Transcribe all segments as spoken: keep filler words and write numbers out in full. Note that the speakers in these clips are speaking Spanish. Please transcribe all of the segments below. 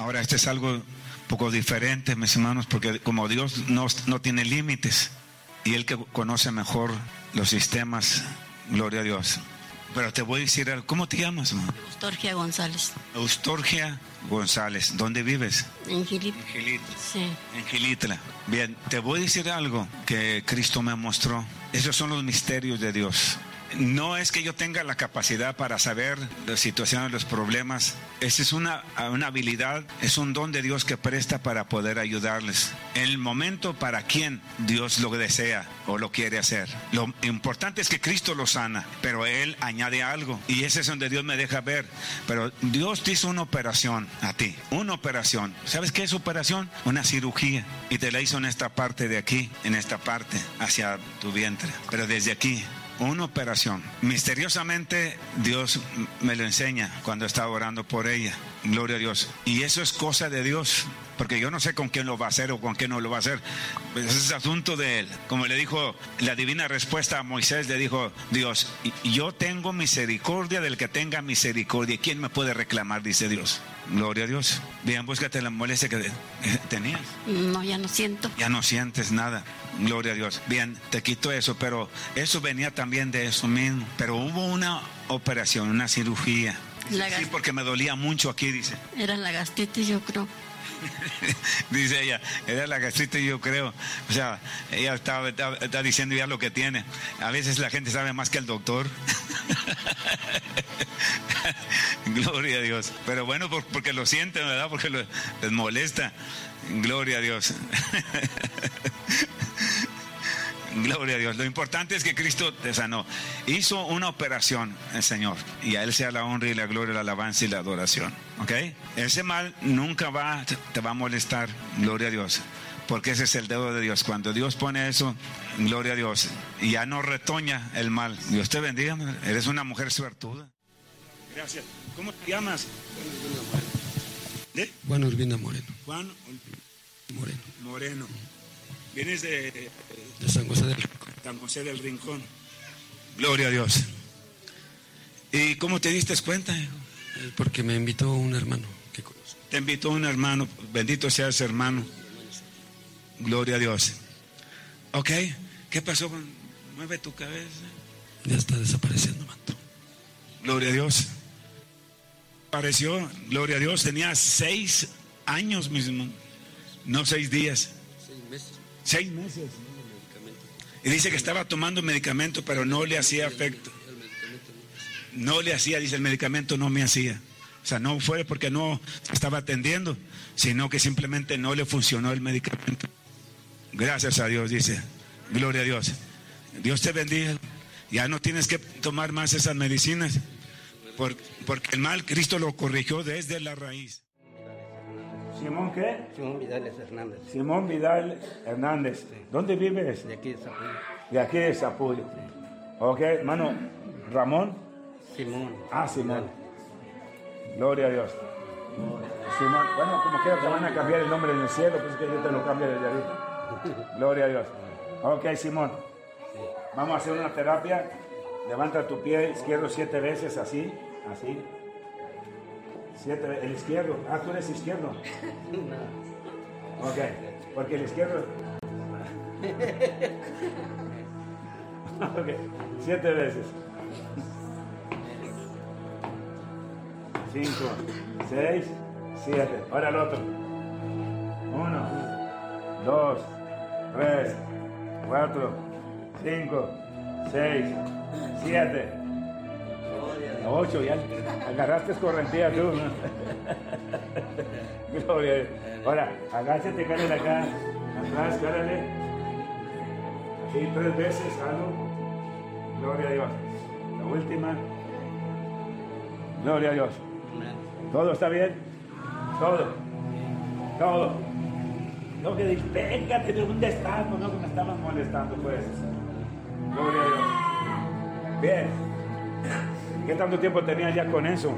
Ahora, este es algo un poco diferente, mis hermanos, porque como Dios no, no tiene límites, y Él que conoce mejor los sistemas, gloria a Dios. Pero te voy a decir algo. ¿Cómo te llamas, hermano? Eustorgia González. Eustorgia González. ¿Dónde vives? En Gilitla. En Gilitla. Sí. En Gilitla. Bien, te voy a decir algo que Cristo me mostró. Esos son los misterios de Dios. No es que yo tenga la capacidad para saber las situaciones, los problemas. Esa es una, una habilidad, es un don de Dios que presta para poder ayudarles. En el momento para quien Dios lo desea o lo quiere hacer. Lo importante es que Cristo lo sana, pero Él añade algo. Y ese es donde Dios me deja ver. Pero Dios te hizo una operación a ti. Una operación. ¿Sabes qué es operación? Una cirugía. Y te la hizo en esta parte de aquí, en esta parte, hacia tu vientre. Pero desde aquí. Una operación. Misteriosamente Dios me lo enseña cuando estaba orando por ella. Gloria a Dios. Y eso es cosa de Dios. Porque yo no sé con quién lo va a hacer o con quién no lo va a hacer. Pues ese es asunto de Él. Como le dijo la divina respuesta a Moisés, le dijo Dios, yo tengo misericordia del que tenga misericordia. ¿Quién me puede reclamar? Dice Dios. Gloria a Dios. Bien, búscate la molestia que tenías. No, ya no siento. Ya no sientes nada. Gloria a Dios. Bien, te quito eso, pero eso venía también de eso mismo. Pero hubo una operación, una cirugía. La sí, porque me dolía mucho aquí, dice. Era la gastritis, yo creo. Dice ella, era la gastritis, yo creo. O sea, ella está, está, está diciendo ya lo que tiene. A veces la gente sabe más que el doctor. Gloria a Dios. Pero bueno, por, porque lo sienten, ¿verdad? Porque lo, les molesta. Gloria a Dios. Gloria a Dios. Lo importante es que Cristo te sanó. Hizo una operación el Señor. Y a Él sea la honra y la gloria, la alabanza y la adoración. ¿Ok? Ese mal nunca va, te va a molestar. Gloria a Dios. Porque ese es el dedo de Dios. Cuando Dios pone eso, gloria a Dios. Y ya no retoña el mal. Dios te bendiga. Eres una mujer suertuda. Gracias. ¿Cómo te llamas? ¿De? Juan Urbina Moreno. Juan Moreno. Moreno. Vienes de, de, de San José del Rincón. San José del Rincón. Gloria a Dios. ¿Y cómo te diste cuenta, hijo? Porque me invitó un hermano que conozco. Te invitó un hermano. Bendito sea ese hermano. Gloria a Dios. Ok. ¿Qué pasó? Mueve tu cabeza. Ya está desapareciendo, manto. Gloria a Dios. Apareció. Gloria a Dios. Tenía seis años mismo. No seis días. Seis meses. Seis meses. Y dice que estaba tomando medicamento, pero no le hacía efecto. No le hacía, dice, el medicamento no me hacía. O sea, no fue porque no estaba atendiendo, sino que simplemente no le funcionó el medicamento. Gracias a Dios, dice. Gloria a Dios. Dios te bendiga. Ya no tienes que tomar más esas medicinas, porque, porque el mal Cristo lo corrigió desde la raíz. ¿Simón qué? Simón Vidal Hernández. Simón Vidal Hernández. Sí. ¿Dónde vives? De aquí de Zapullo. De aquí de Zapullo. Sí. Ok, hermano, ¿Ramón? Simón. Ah, Simón. Gloria a Dios. Simón, bueno, como quiera te van a cambiar el nombre en el cielo, pues es que yo te lo cambio desde ahorita. Gloria a Dios. Ok, Simón. Sí. Vamos a hacer una terapia. Levanta tu pie izquierdo siete veces, así, así. Siete, el izquierdo. Ah, tú eres izquierdo. No. Ok, porque el izquierdo. Ok, siete veces. Cinco, seis, siete. Ahora el otro. Uno, dos, tres, cuatro, cinco, seis, siete. Ocho, ya agarraste correntía tú. Gloria. Ahora, agáchate, cárale acá, atrás, cárale. Así tres veces, algo. Gloria a Dios. La última. Gloria a Dios. ¿Todo está bien? Todo. Todo. No, que dices, véngate, ¿de dónde estás? No, que me estaban molestando, pues. Gloria a Dios. Bien. ¿Qué tanto tiempo tenías ya con eso?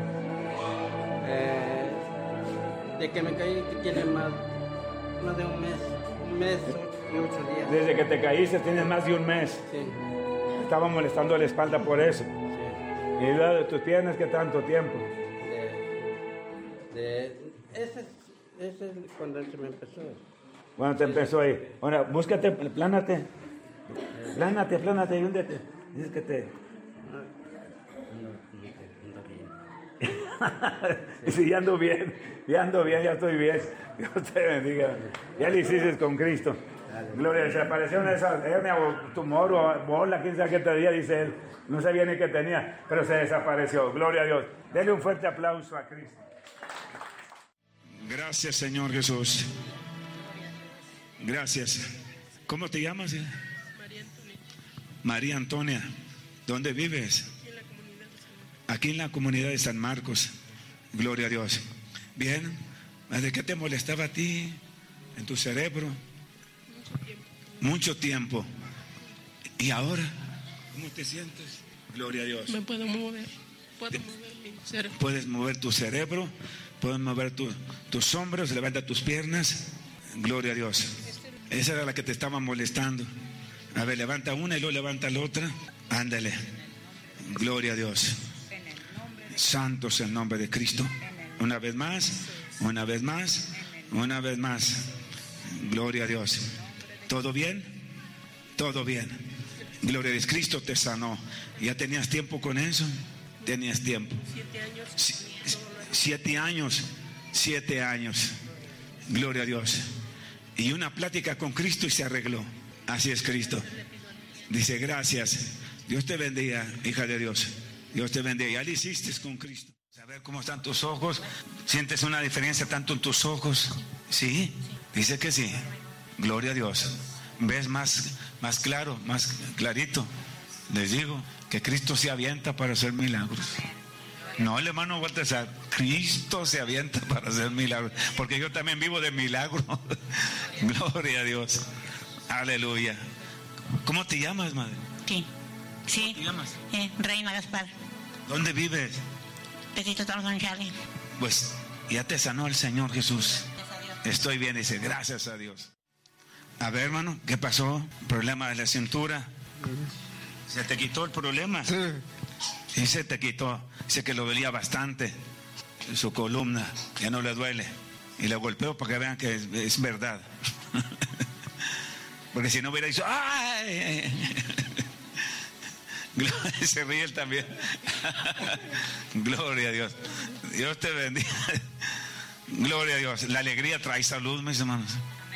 Eh, de que me caí, que tiene más, más de un mes, un mes y ocho días. Desde que te caíste tienes más de un mes. Sí. Estaba molestando la espalda por eso. Sí. ¿Y lo de tus piernas qué tanto tiempo? De, de ese es, ese es cuando se me empezó. Cuando te empezó ahí. Ahora, búscate, plánate. Plánate, plánate y húndete. Dices que te... Sí, ya ando bien, ya ando bien, ya estoy bien. Dios te bendiga. Ya le hiciste con Cristo. Gloria, desapareció esa hernia o tumor o bola, quién sabe qué tenía, dice él. No sabía ni qué tenía, pero se desapareció. Gloria a Dios. Denle un fuerte aplauso a Cristo. Gracias, Señor Jesús. Gracias. ¿Cómo te llamas? Eh? María Antonia. María Antonia. ¿Dónde vives? Aquí en la comunidad de San Marcos. Aquí en la comunidad de San Marcos. Gloria a Dios. Bien. ¿De qué te molestaba a ti? ¿En tu cerebro? Mucho tiempo. Mucho tiempo. ¿Y ahora? ¿Cómo te sientes? Gloria a Dios. Me puedo mover. Puedo mover mi cerebro. Puedes mover tu cerebro, puedes mover tu, tus hombros, levanta tus piernas. Gloria a Dios. Esa era la que te estaba molestando. A ver, levanta una y luego levanta la otra. Ándale. Gloria a Dios. Santo es el nombre de Cristo. Una vez más, una vez más, una vez más. Gloria a Dios. ¿Todo bien? Todo bien. Gloria a Dios. Cristo te sanó. ¿Ya tenías tiempo con eso? Tenías tiempo. Siete años. Si- Siete años. Siete años. Gloria a Dios. Y una plática con Cristo y se arregló. Así es Cristo. Dice, gracias. Dios te bendiga, hija de Dios. Dios te bendiga. Ya lo hiciste con Cristo. A ver cómo están tus ojos. ¿Sientes una diferencia tanto en tus ojos? ¿Sí? Dice que sí. Gloria a Dios. ¿Ves más, más claro, más clarito? Les digo que Cristo se avienta para hacer milagros. No, el hermano Baltasar, Cristo se avienta para hacer milagros, porque yo también vivo de milagros. Gloria a Dios. Aleluya. ¿Cómo te llamas, madre? Sí, sí. ¿Te llamas? Eh, Reina Gaspar, ¿Dónde vives? Petito Thompson Charlie. Pues ya te sanó el Señor Jesús. Estoy bien, dice, gracias a Dios. A ver, hermano, ¿qué pasó? ¿Problema de la cintura? ¿Se te quitó el problema? Sí. Sí, se te quitó. Dice que lo dolía bastante. Su columna ya no le duele. Y le golpeo para que vean que es, es verdad. Porque si no hubiera dicho, ¡ay! Se ríe él también. Gloria a Dios. Dios te bendiga. Gloria a Dios. La alegría trae salud, mis hermanos.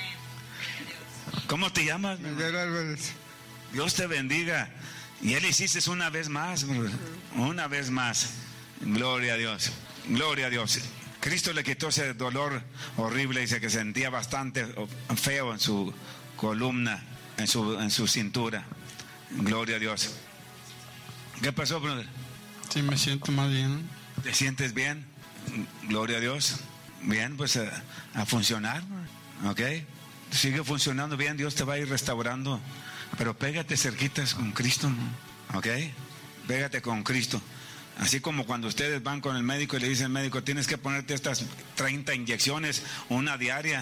¿Cómo te llamas? Miguel Álvarez. Dios te bendiga. Y él hiciste una vez más, brother. Una vez más. Gloria a Dios. Gloria a Dios. Cristo le quitó ese dolor horrible, dice que sentía bastante feo en su columna, en su, en su cintura. Gloria a Dios. ¿Qué pasó, brother? Sí, me siento más bien. ¿Te sientes bien? Gloria a Dios. Bien, pues a, a funcionar, ¿ok? Sigue funcionando bien, Dios te va a ir restaurando. Pero pégate cerquitas con Cristo, ¿no? ¿Ok? Pégate con Cristo. Así como cuando ustedes van con el médico y le dicen al médico, tienes que ponerte estas treinta inyecciones, una diaria.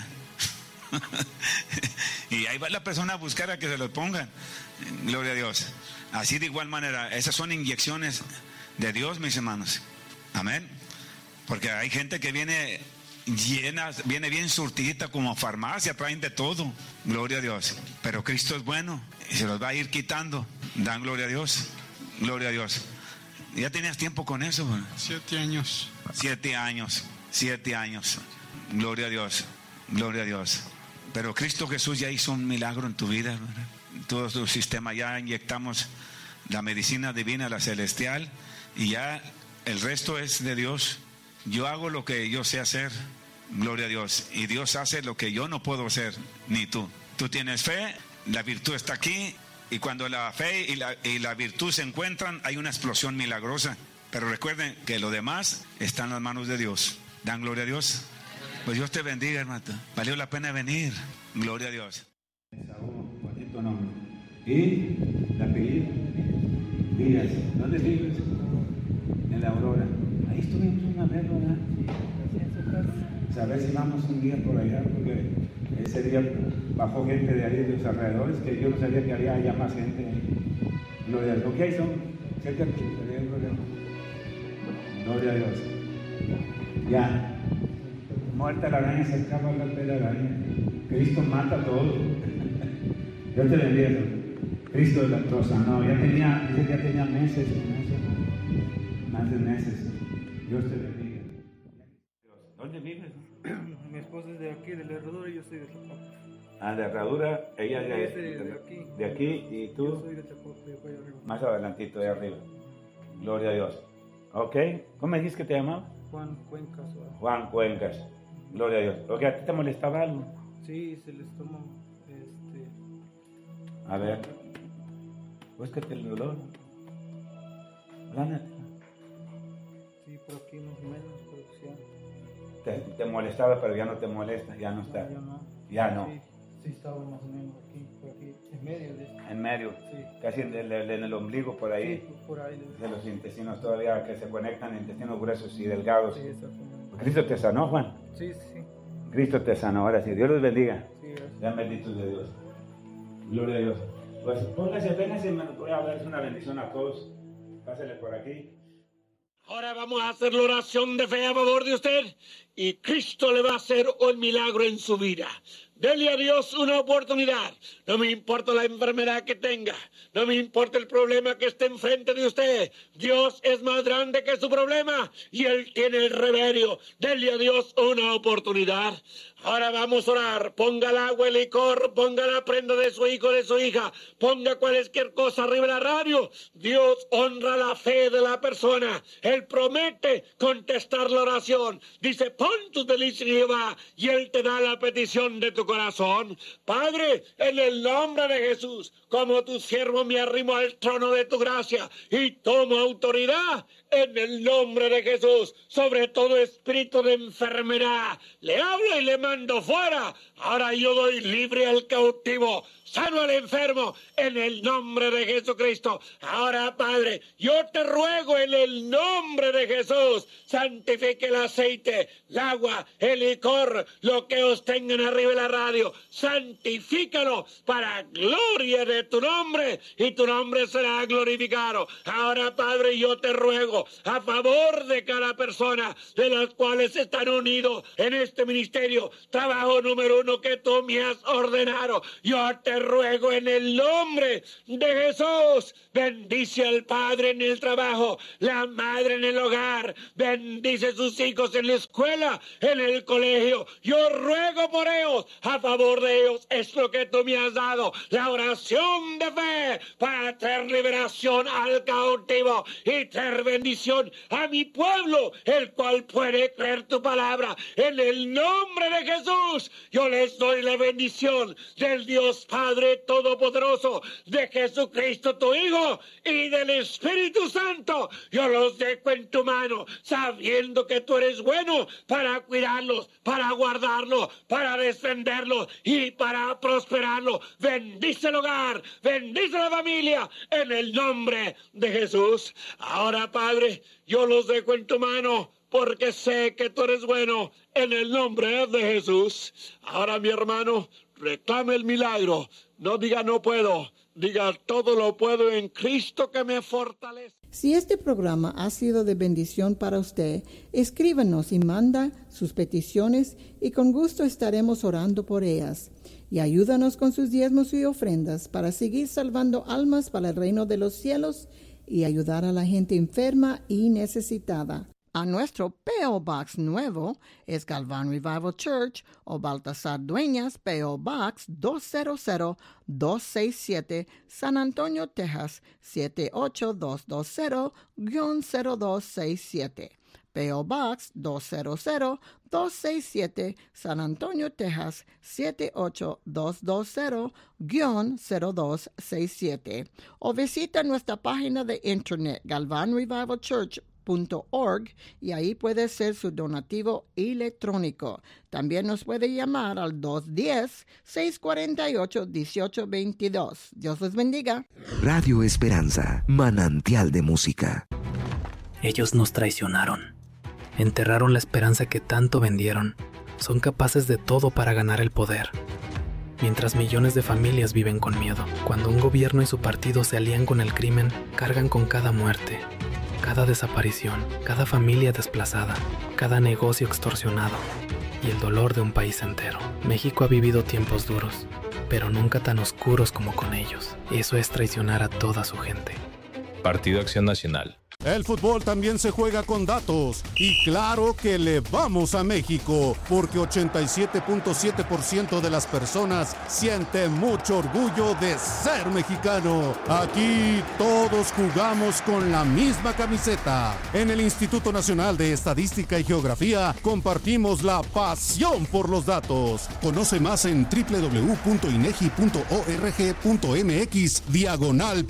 Y ahí va la persona a buscar a que se lo pongan. Gloria a Dios. Así de igual manera, esas son inyecciones de Dios, mis hermanos. Amén. Porque hay gente que viene llena, viene bien surtidita como farmacia, traen de todo. Gloria a Dios. Pero Cristo es bueno y se los va a ir quitando. Dan gloria a Dios. Gloria a Dios. ¿Ya tenías tiempo con eso? ¿Bueno? Siete años. Siete años. Siete años. Gloria a Dios. Gloria a Dios. Pero Cristo Jesús ya hizo un milagro en tu vida, ¿verdad? En todo tu sistema ya inyectamos la medicina divina, la celestial, y ya el resto es de Dios. Yo hago lo que yo sé hacer, gloria a Dios, y Dios hace lo que yo no puedo hacer, ni tú. Tú tienes fe, la virtud está aquí, y cuando la fe y la, y la virtud se encuentran, hay una explosión milagrosa. Pero recuerden que lo demás está en las manos de Dios. Dan gloria a Dios. Pues Dios te bendiga, hermano. Valió la pena venir. Gloria a Dios. Bonito nombre. ¿Y la apellido? Díaz. ¿Dónde vives? En la Aurora. Ahí estuvimos una vez, ¿verdad? A ver si vamos un día por allá, porque ese día bajó gente de ahí, de los alrededores, que yo no sabía que había allá más gente. Gloria a Dios. ¿Qué hay son? Cerca de Gloria a Dios. Ya. Muerta la araña, se escapa la telaraña. Cristo mata todo. Dios te bendiga. Cristo lo sanó. Ya tenía, dice que ya tenía meses con eso. Más de meses. Dios te bendiga. ¿Dónde vives? Mi esposa es de aquí, de la Herradura, y yo soy de Zapopan. Ah, de Herradura. Ella Ella es es de, de, de aquí. de aquí. ¿Y tú? Yo soy de Zapopan, de allá arriba. Más adelantito, de arriba. Gloria a Dios. Ok. ¿Cómo me dijiste que te llamabas? Juan Cuencas. ¿verdad? Juan Cuencas. Gloria a Dios. ¿O que a ti te molestaba algo? Sí, se les toma. Este, A ver. Búscate el dolor. Plánate. sí, por aquí más o menos, producción. Te, te molestaba, pero ya no te molesta, ya no está. Ya no. Ya no. Sí, sí estaba más o menos aquí, por aquí, en medio de esto. En medio, Sí. casi en el, en el ombligo por ahí, Sí, por ahí. de los intestinos todavía que se conectan, intestinos gruesos y delgados. Sí, exactamente. Cristo te sanó, Juan. Sí, sí, Cristo te sanó, ahora sí. Dios los bendiga. sí, gracias. Sean benditos de Dios. Gloria a Dios. Pues póngase, véngase, me voy a darles una bendición a todos. Pásale por aquí. Ahora vamos a hacer la oración de fe a favor de usted y Cristo le va a hacer un milagro en su vida. Dele a Dios una oportunidad. No me importa la enfermedad que tenga. No me importa el problema que esté enfrente de usted. Dios es más grande que su problema y Él tiene el remedio. Dele a Dios una oportunidad. Ahora vamos a orar. Ponga el agua, el licor, ponga la prenda de su hijo, de su hija. Ponga cualquier cosa arriba de la radio. Dios honra la fe de la persona. Él promete contestar la oración. Dice, pon tus delicias en Jehová y Él te da la petición de tu corazón. Padre, en el nombre de Jesús, como tu siervo me arrimo al trono de tu gracia y tomo autoridad en el nombre de Jesús sobre todo espíritu de enfermedad. Le hablo y le mando fuera. Ahora yo doy libre al cautivo, sano al enfermo, en el nombre de Jesucristo. Ahora, Padre, yo te ruego en el nombre de Jesús, santifique el aceite, el agua, el licor, lo que os tengan arriba de la radio, santifícalo para gloria de tu nombre y tu nombre será glorificado. Ahora, Padre, yo te ruego a favor de cada persona de las cuales están unidos en este ministerio, trabajo número uno que tú me has ordenado. Yo te ruego en el nombre de Jesús, bendice al padre en el trabajo, la madre en el hogar, bendice a sus hijos en la escuela, en el colegio. Yo ruego por ellos, a favor de ellos, es lo que tú me has dado, la oración de fe para traer liberación al cautivo y traer bendición a mi pueblo, el cual puede creer tu palabra. En el nombre de Jesús, yo les doy la bendición del Dios Padre Todopoderoso, de Jesucristo tu Hijo y del Espíritu Santo. Yo los dejo en tu mano, sabiendo que tú eres bueno para cuidarlos, para guardarlos, para defenderlos y para prosperarlos. Bendice el hogar, bendice la familia, en el nombre de Jesús. Ahora, Padre, yo los dejo en tu mano, porque sé que tú eres bueno, en el nombre de Jesús. Ahora, mi hermano, reclame el milagro. No diga no puedo, diga todo lo puedo en Cristo que me fortalece. Si este programa ha sido de bendición para usted, escríbanos y manda sus peticiones y con gusto estaremos orando por ellas. Y ayúdanos con sus diezmos y ofrendas para seguir salvando almas para el reino de los cielos y ayudar a la gente enferma y necesitada. A nuestro P O Box nuevo es Galván Revival Church o Baltasar Dueñas, P O Box dos cero cero dos seis siete, San Antonio, Texas siete ocho dos dos cero cero dos seis siete. P O Box dos cero cero dos seis siete, San Antonio, Texas siete ocho dos dos cero cero dos seis siete. O visita nuestra página de internet galvan revival church punto org y ahí puede hacer su donativo electrónico. También nos puede llamar al dos uno cero, seis cuatro ocho, uno ocho dos dos. Dios les bendiga. Radio Esperanza, manantial de música. Ellos nos traicionaron. Enterraron la esperanza que tanto vendieron. Son capaces de todo para ganar el poder. Mientras millones de familias viven con miedo. Cuando un gobierno y su partido se alían con el crimen, cargan con cada muerte, cada desaparición, cada familia desplazada, cada negocio extorsionado. y el dolor de un país entero. México ha vivido tiempos duros, pero nunca tan oscuros como con ellos. Eso es traicionar a toda su gente. Partido Acción Nacional. El fútbol también se juega con datos y claro que le vamos a México porque ochenta y siete punto siete por ciento de las personas siente mucho orgullo de ser mexicano. Aquí todos jugamos con la misma camiseta. En el Instituto Nacional de Estadística y Geografía compartimos la pasión por los datos. Conoce más en doble u doble u doble u punto inegi punto org punto mx diagonal